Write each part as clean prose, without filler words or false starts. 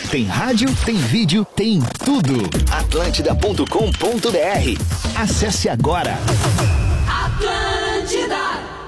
Tem rádio, tem vídeo, tem tudo. Atlântida.com.br. Acesse agora. Atlântida.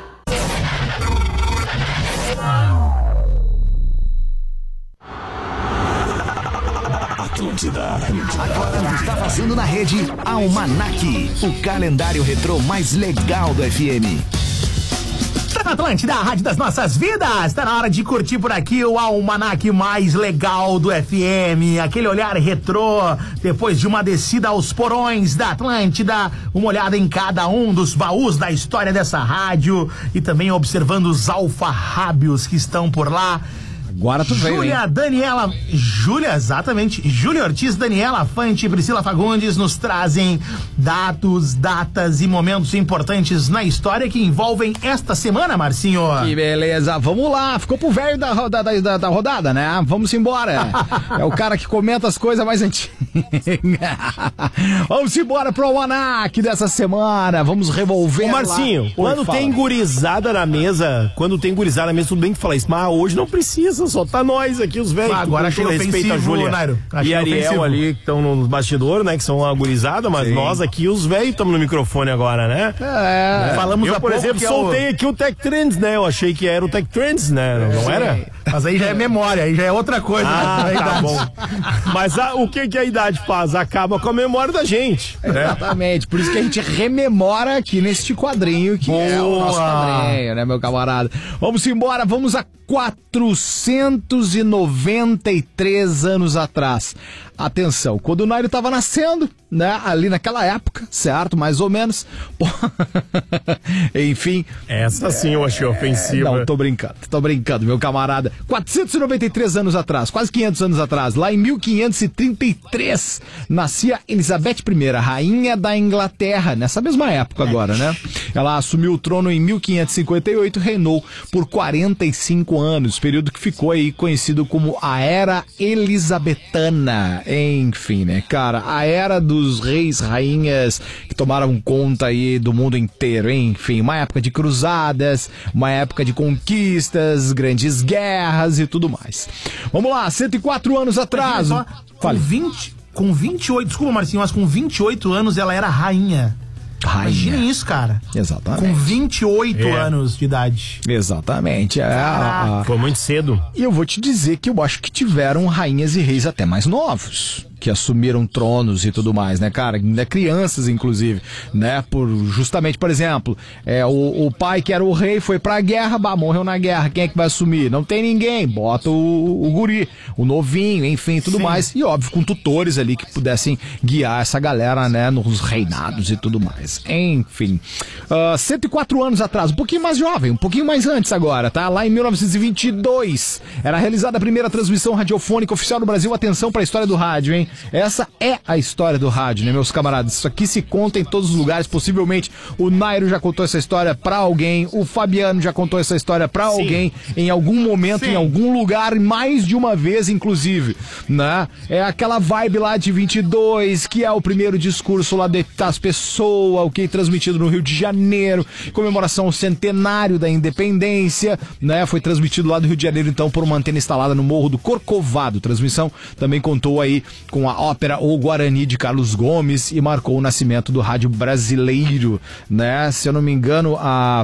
Agora está passando na rede Almanac, o calendário retrô mais legal do FM. Tá na Atlântida, a rádio das nossas vidas. Tá na hora de curtir por aqui o Almanac mais legal do FM. Aquele olhar retrô, depois de uma descida aos porões da Atlântida, uma olhada em cada um dos baús da história dessa rádio e também observando os alfarrábios que estão por lá. Agora tu veio, Júlia, Daniela, Júlia, exatamente, Júlia Ortiz, Daniela Fante e Priscila Fagundes nos trazem datas e momentos importantes na história que envolvem esta semana, Marcinho. Que beleza, vamos lá, ficou pro velho da rodada, né? Vamos embora. É o cara que comenta as coisas mais antigas. Vamos embora pro Almanac dessa semana, vamos revolver. Ô Marcinho, quando tem gurizada na mesa, tudo bem que falar isso, mas hoje não precisa. Só tá nós aqui, os velhos. Agora achei ofensivo, a Júlia Nairo. E Ariel ofensivo. Ali, que estão nos bastidores, né? Que são a gurizada, mas sim, nós aqui, os velhos, estamos no microfone agora, né? Falamos eu, por exemplo, soltei aqui o Tech Trends, né? Eu achei que era o Tech Trends, né? Não era? Mas aí já é memória, aí já é outra coisa. Tá bom. Mas o que a idade faz? Acaba com a memória da gente. Né? Exatamente, por isso que a gente rememora aqui neste quadrinho, que é o nosso quadrinho, né, meu camarada? Vamos embora, vamos a 493 anos atrás. Atenção, quando o Nairo estava nascendo, né, ali naquela época, certo? Mais ou menos. Enfim. Essa sim eu achei ofensiva. Não, tô brincando, meu camarada. 493 anos atrás, quase 500 anos atrás, lá em 1533, nascia Elizabeth I, rainha da Inglaterra, nessa mesma época agora, né? Ela assumiu o trono em 1558 e reinou por 45 anos, período que ficou aí conhecido como a Era Elizabetana. Enfim, né, cara, a era dos reis, rainhas que tomaram conta aí do mundo inteiro, enfim, uma época de cruzadas, uma época de conquistas, grandes guerras e tudo mais. Vamos lá, 104 anos atrás. Com 28, desculpa, Marcinho, mas com 28 anos ela era rainha. Imagina isso, cara. Exatamente. Com 28 anos de idade. Exatamente. Foi muito cedo. E eu vou te dizer que eu acho que tiveram rainhas e reis até mais novos, que assumiram tronos e tudo mais, né, cara? Crianças, inclusive, né? Justamente, por exemplo, o pai que era o rei foi pra guerra, morreu na guerra. Quem é que vai assumir? Não tem ninguém. Bota o guri, o novinho, enfim, tudo mais. E, óbvio, com tutores ali que pudessem guiar essa galera, né? Nos reinados e tudo mais. Enfim. 104 anos atrás, um pouquinho mais jovem, um pouquinho mais antes agora, tá? Lá em 1922, era realizada a primeira transmissão radiofônica oficial no Brasil. Atenção pra história do rádio, hein? Essa é a história do rádio, né, meus camaradas? Isso aqui se conta em todos os lugares, possivelmente o Nairo já contou essa história pra alguém, o Fabiano já contou essa história pra alguém, em algum momento, em algum lugar, mais de uma vez, inclusive, né? É aquela vibe lá de 22, que é o primeiro discurso lá de Epitácio Pessoa, o que é transmitido no Rio de Janeiro, comemoração ao centenário da independência, né? Foi transmitido lá do Rio de Janeiro, então, por uma antena instalada no Morro do Corcovado. Transmissão também contou aí com a ópera O Guarani de Carlos Gomes e marcou o nascimento do rádio brasileiro, né? Se eu não me engano, a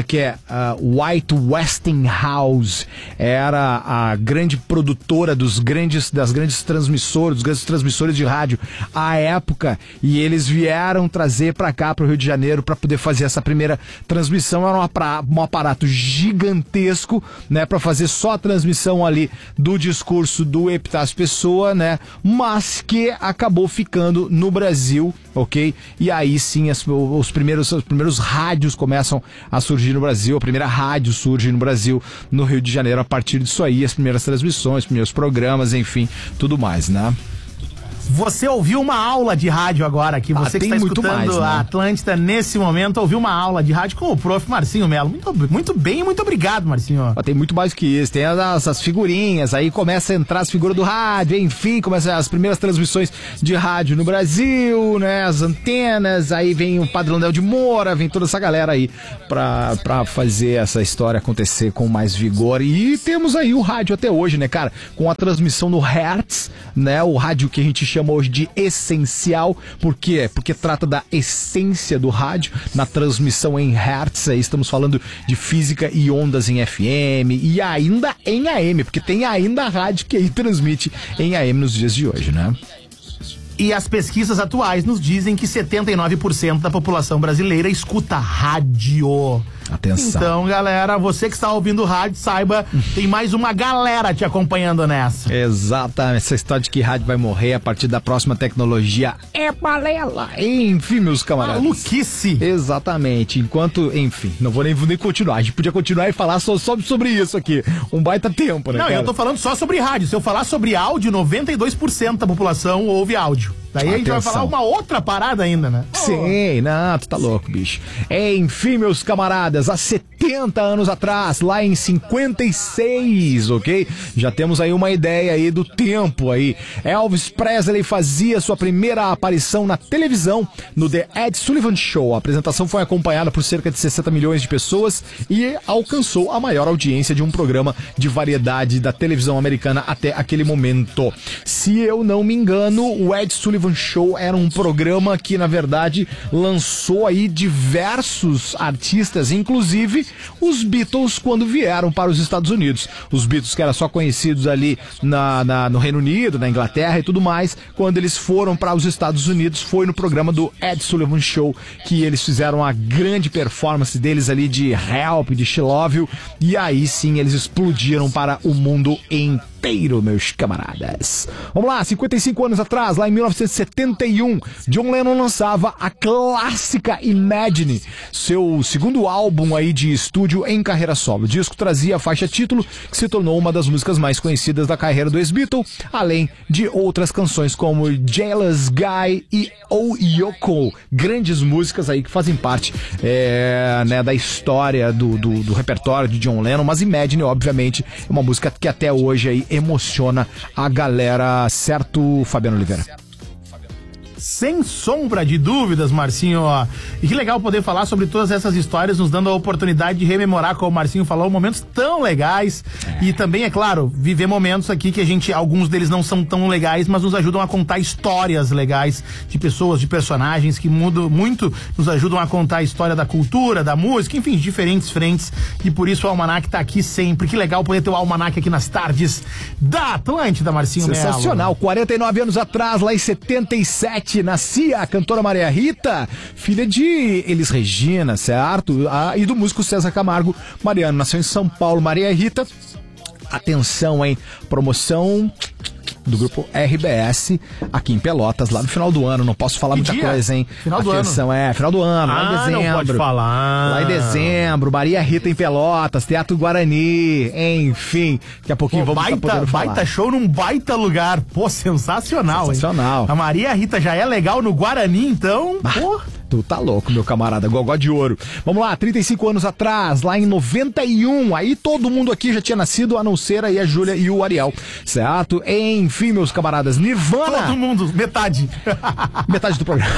White Westinghouse era a grande produtora das grandes transmissores, dos grandes transmissores de rádio à época, e eles vieram trazer pra cá, pro Rio de Janeiro, pra poder fazer essa primeira transmissão. Era um aparato gigantesco, né? Pra fazer só a transmissão ali do discurso do Epitácio Pessoa, né? Mas que acabou ficando no Brasil, ok? E aí sim os primeiros rádios começam a surgir no Brasil. A primeira rádio surge no Brasil, no Rio de Janeiro, a partir disso aí, as primeiras transmissões, primeiros programas, enfim, tudo mais, né? Você ouviu uma aula de rádio agora aqui, você que está escutando mais, né? a Atlântida nesse momento, ouviu uma aula de rádio com o prof. Marcinho Melo. Muito bem, muito obrigado, Marcinho. Tem muito mais que isso, tem as figurinhas, aí começa a entrar as figuras do rádio, enfim, começa as primeiras transmissões de rádio no Brasil, né, as antenas, aí vem o Padre Landel de Moura, vem toda essa galera aí pra fazer essa história acontecer com mais vigor. E temos aí o rádio até hoje, né, cara, com a transmissão no Hertz, né, o rádio que a gente chama hoje de essencial. Por quê? Porque trata da essência do rádio na transmissão em Hertz. Aí estamos falando de física e ondas em FM e ainda em AM, porque tem ainda a rádio que aí transmite em AM nos dias de hoje, né? E as pesquisas atuais nos dizem que 79% da população brasileira escuta rádio. Atenção. Então, galera, você que está ouvindo rádio, saiba, tem mais uma galera te acompanhando nessa. Exatamente, essa história de que rádio vai morrer a partir da próxima tecnologia é balela. Enfim, meus camaradas. Maluquice. Exatamente, enquanto, enfim, não vou nem continuar, a gente podia continuar e falar só sobre isso aqui, um baita tempo, né, Não, cara? eu tô falando só sobre rádio, se eu falar sobre áudio, 92% da população ouve áudio. Daí a gente vai falar uma outra parada ainda, né? Sim, não, tu tá louco, bicho. Enfim, meus camaradas, há 70 anos atrás, lá em 56, ok? Já temos aí uma ideia aí do tempo aí. Elvis Presley fazia sua primeira aparição na televisão no The Ed Sullivan Show. A apresentação foi acompanhada por cerca de 60 milhões de pessoas e alcançou a maior audiência de um programa de variedade da televisão americana até aquele momento. Se eu não me engano, o Ed Sullivan Show era um programa que, na verdade, lançou aí diversos artistas, inclusive os Beatles, quando vieram para os Estados Unidos. Os Beatles, que eram só conhecidos ali no Reino Unido, na Inglaterra e tudo mais, quando eles foram para os Estados Unidos, foi no programa do Ed Sullivan Show que eles fizeram a grande performance deles ali de Help, de She Love You, e aí sim eles explodiram para o mundo inteiro, meus camaradas. Vamos lá, 55 anos atrás, lá em 1971, John Lennon lançava a clássica Imagine, seu segundo álbum aí de estúdio em carreira solo. O disco trazia a faixa título, que se tornou uma das músicas mais conhecidas da carreira do ex-Beatle, além de outras canções como Jealous Guy e Oh Yoko, grandes músicas aí que fazem parte né, da história do repertório de John Lennon, mas Imagine, obviamente, é uma música que até hoje aí emociona a galera, certo, Fabiano Oliveira? Sem sombra de dúvidas, Marcinho. E que legal poder falar sobre todas essas histórias, nos dando a oportunidade de rememorar, como o Marcinho falou, momentos tão legais. E também, é claro, viver momentos aqui que alguns deles não são tão legais, mas nos ajudam a contar histórias legais de pessoas, de personagens que muito nos ajudam a contar a história da cultura, da música, enfim, de diferentes frentes. E por isso o Almanac tá aqui sempre. Que legal poder ter o Almanac aqui nas tardes da Atlântida, Marcinho Melo. Sensacional. 49 anos atrás, lá em 77, nascia a cantora Maria Rita, filha de Elis Regina, certo? E do músico César Camargo. Mariano nasceu em São Paulo. Maria Rita, atenção, hein? Promoção do grupo RBS aqui em Pelotas, lá no final do ano. Não posso falar muita coisa, hein? Final do ano. Final do ano, lá em dezembro. Não pode falar. Lá em dezembro, Maria Rita em Pelotas, Teatro Guarani, enfim. Daqui a pouquinho vamos estar podendo falar. Baita show num baita lugar. Pô, sensacional, sensacional, hein? A Maria Rita já é legal no Guarani, então, pô. Tu tá louco, meu camarada, gogó de ouro. Vamos lá, 35 anos atrás, lá em 91, aí todo mundo aqui já tinha nascido, a não ser aí a Júlia e o Ariel, certo? Enfim, meus camaradas, Nirvana... Todo mundo, metade. Metade do programa.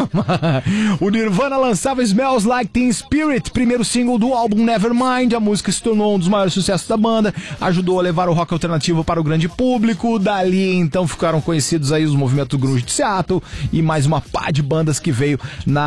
O Nirvana lançava Smells Like Teen Spirit, primeiro single do álbum Nevermind. A música se tornou um dos maiores sucessos da banda, ajudou a levar o rock alternativo para o grande público. Dali, então, ficaram conhecidos aí os movimentos grunge de Seattle e mais uma pá de bandas que veio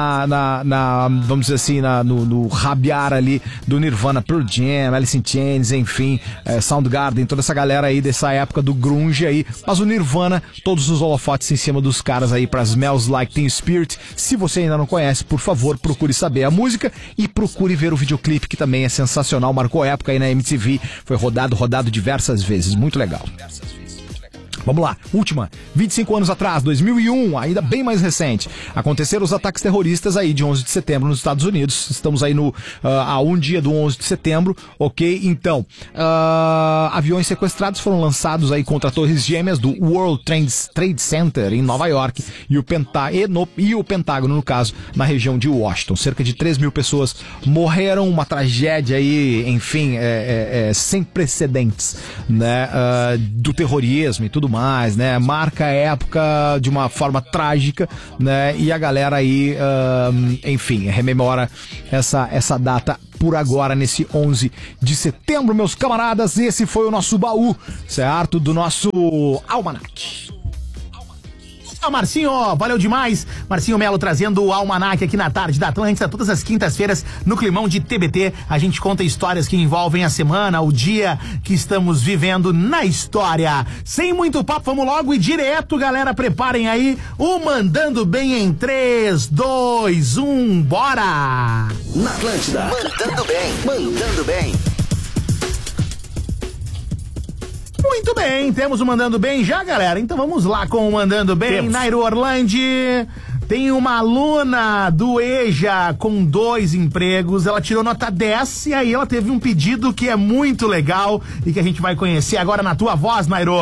vamos dizer assim, no rabiar ali do Nirvana, Pearl Jam, Alice in Chains, enfim, Soundgarden, toda essa galera aí dessa época do grunge aí. Mas o Nirvana, todos os holofotes em cima dos caras aí pra Smells Like Teen Spirit. Se você ainda não conhece, por favor, procure saber a música e procure ver o videoclipe, que também é sensacional, marcou época aí na MTV, foi rodado diversas vezes, muito legal. Vamos lá, última, 25 anos atrás, 2001, ainda bem mais recente, aconteceram os ataques terroristas aí de 11 de setembro nos Estados Unidos. Estamos aí a um dia do 11 de setembro, ok? Então, aviões sequestrados foram lançados aí contra torres gêmeas do World Trade Center em Nova York e o Pentágono, no caso, na região de Washington. Cerca de 3 mil pessoas morreram, uma tragédia aí, enfim, sem precedentes, né? Do terrorismo e tudo mais, né? Marca a época de uma forma trágica, né? E a galera aí, enfim, rememora essa data por agora, nesse 11 de setembro, meus camaradas. Esse foi o nosso baú, certo? Do nosso Almanac. Marcinho, valeu demais. Marcinho Melo trazendo o Almanac aqui na tarde da Atlântida, todas as quintas-feiras no Climão de TBT. A gente conta histórias que envolvem a semana, o dia que estamos vivendo na história. Sem muito papo, vamos logo e direto, galera. Preparem aí o Mandando Bem em 3, 2, 1, bora! Na Atlântida, mandando bem, mandando bem. Muito bem, temos o Mandando Bem já, galera? Então vamos lá com o Mandando Bem. Nairo Orlandi, tem uma aluna do EJA com 2 empregos, ela tirou nota 10 e aí ela teve um pedido que é muito legal e que a gente vai conhecer agora na tua voz, Nairo.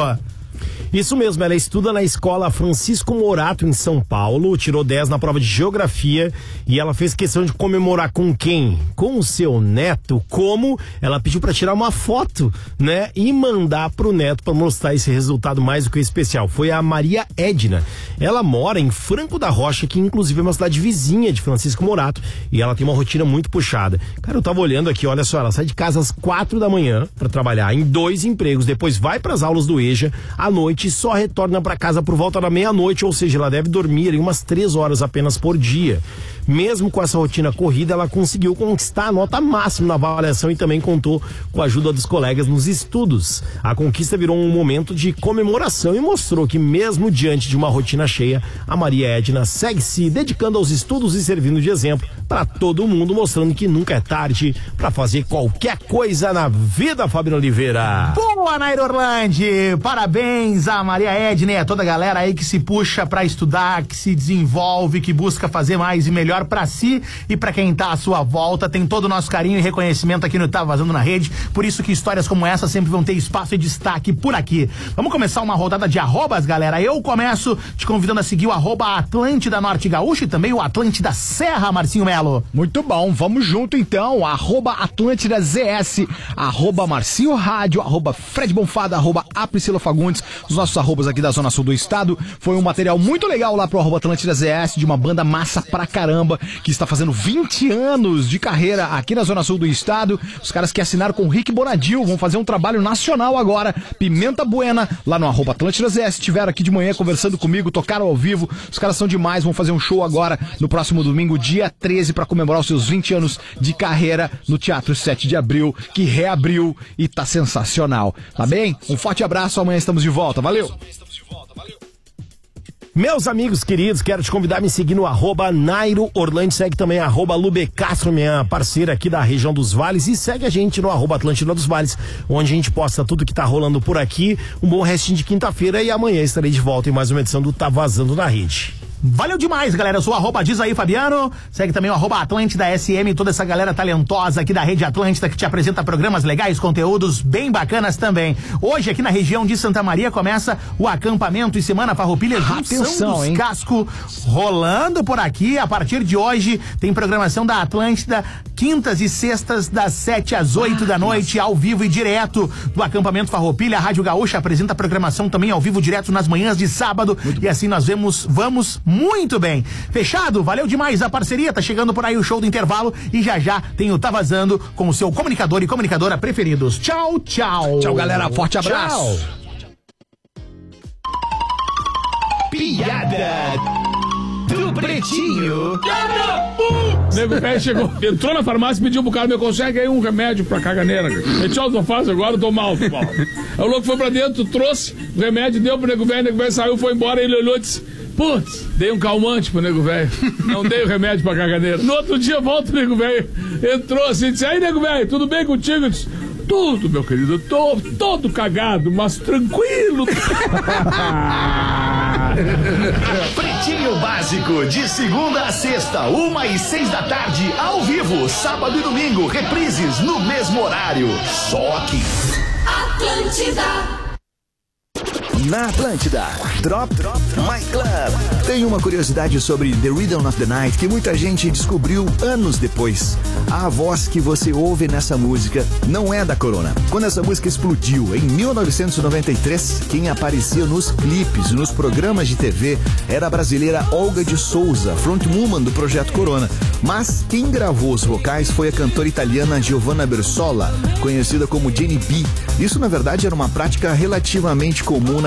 Isso mesmo, ela estuda na escola Francisco Morato em São Paulo, tirou 10 na prova de geografia e ela fez questão de comemorar com quem? Com o seu neto. Como? Ela pediu pra tirar uma foto, né? E mandar pro neto pra mostrar esse resultado mais do que especial. Foi a Maria Edna. Ela mora em Franco da Rocha, que inclusive é uma cidade vizinha de Francisco Morato, e ela tem uma rotina muito puxada. Cara, eu tava olhando aqui, olha só, ela sai de casa às 4 da manhã pra trabalhar em 2 empregos, depois vai pras aulas do EJA, à noite só retorna para casa por volta da meia-noite, ou seja, ela deve dormir em umas 3 horas apenas por dia. Mesmo com essa rotina corrida, ela conseguiu conquistar a nota máxima na avaliação e também contou com a ajuda dos colegas nos estudos. A conquista virou um momento de comemoração e mostrou que mesmo diante de uma rotina cheia, a Maria Edna segue se dedicando aos estudos e servindo de exemplo para todo mundo, mostrando que nunca é tarde para fazer qualquer coisa na vida, Fabiano Oliveira. Boa, Nairo Orlandi! Parabéns a Maria Edna e a toda a galera aí que se puxa para estudar, que se desenvolve, que busca fazer mais e melhor para si e para quem tá à sua volta. Tem todo o nosso carinho e reconhecimento aqui no Tá Vazando na Rede, por isso que histórias como essa sempre vão ter espaço e destaque por aqui. Vamos começar uma rodada de arrobas, galera. Eu começo te convidando a seguir o @Atlântida Norte Gaúcho e também o Atlântida Serra, Marcinho Melo. Muito bom, vamos junto então, @Atlântida ZS, @Marcinho Rádio, @Fred Bonfada, @A Priscila Fagundes, os nossos arrobas aqui da Zona Sul do Estado. Foi um material muito legal lá pro @Atlântida ZS, de uma banda massa pra caramba, que está fazendo 20 anos de carreira aqui na Zona Sul do Estado. Os caras que assinaram com o Rick Bonadil vão fazer um trabalho nacional agora. Pimenta Buena, lá no @Atlântida ZS, estiveram aqui de manhã conversando comigo, tocaram ao vivo. Os caras são demais, vão fazer um show agora no próximo domingo, dia 13, para comemorar os seus 20 anos de carreira no Teatro 7 de Abril, que reabriu e tá sensacional. Tá bem? Um forte abraço, amanhã estamos de volta. Valeu! Meus amigos queridos, quero te convidar a me seguir no @Nairo Orlandi, segue também @Lubecastro, minha parceira aqui da região dos Vales, e segue a gente no @Atlântida dos Vales, onde a gente posta tudo que tá rolando por aqui. Um bom restinho de quinta-feira e amanhã estarei de volta em mais uma edição do Tá Vazando na Rede. Valeu demais, galera. Eu sou o diz aí, Fabiano. Segue também o Atlântida SM, toda essa galera talentosa aqui da Rede Atlântida que te apresenta programas legais, conteúdos bem bacanas também. Hoje, aqui na região de Santa Maria, começa o acampamento e Semana Farroupilha Junção dos Casco rolando por aqui. A partir de hoje, tem programação da Atlântida, quintas e sextas, das 7 às 8 da noite, ao vivo e direto do acampamento Farroupilha. A Rádio Gaúcha apresenta a programação também ao vivo, direto nas manhãs de sábado. E assim nós vamos muito bem. Fechado? Valeu demais a parceria. Tá chegando por aí o show do intervalo e já tem o Tá Vazando com o seu comunicador e comunicadora preferidos. Tchau, tchau. Tchau, galera. Forte abraço. Tchau. Piada do Pretinho. Nego velho chegou, entrou na farmácia e pediu pro cara: me consegue aí um remédio pra caganeira. Meti o alface agora, eu tô mal. Aí o louco foi pra dentro, trouxe o remédio, deu pro nego velho saiu, foi embora, ele olhou e disse: putz, dei um calmante pro nego velho, não dei o remédio pra caganeira. No outro dia volta o nego velho, entrou assim, disse: aí nego velho, tudo bem contigo? Eu disse: Tudo, meu querido. Tô todo cagado, mas tranquilo. Pretinho Básico, de segunda a sexta, 1h06 da tarde, ao vivo, sábado e domingo, reprises no mesmo horário. Só aqui. Atlântida. Na Atlântida, Drop My Club. Tem uma curiosidade sobre The Rhythm of the Night que muita gente descobriu anos depois. A voz que você ouve nessa música não é da Corona. Quando essa música explodiu em 1993, quem aparecia nos clipes, nos programas de TV, era a brasileira Olga de Souza, frontwoman do Projeto Corona. Mas quem gravou os vocais foi a cantora italiana Giovanna Bersola, conhecida como Jenny B. Isso, na verdade, era uma prática relativamente comum na